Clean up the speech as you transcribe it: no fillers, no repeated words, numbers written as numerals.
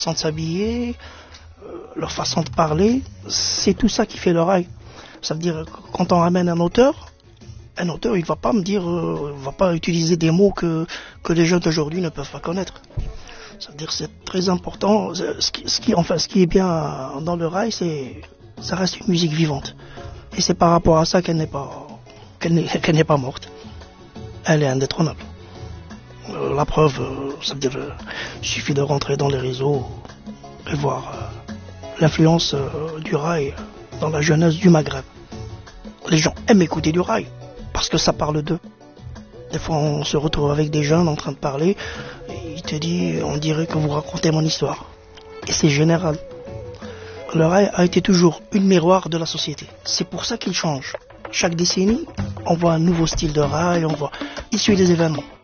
façon de s'habiller, leur façon de parler, c'est tout ça qui fait le rail. Ça veut dire que quand on ramène un auteur, il va pas me dire, va pas utiliser des mots que les jeunes d'aujourd'hui ne peuvent pas connaître. Ça veut dire que c'est très important. Ce qui est bien dans le rail, ça reste une musique vivante. Et c'est par rapport à ça qu'elle n'est pas morte. Elle est indétrônable. La preuve, ça veut dire, il suffit de rentrer dans les réseaux et voir l'influence du rail dans la jeunesse du Maghreb. Les gens aiment écouter du rail parce que ça parle d'eux. Des fois, on se retrouve avec des jeunes en train de parler et il te dit, on dirait que vous racontez mon histoire. Et c'est général. Le rail a été toujours une miroir de la société. C'est pour ça qu'il change. Chaque décennie, on voit un nouveau style de rail, on voit issu des événements.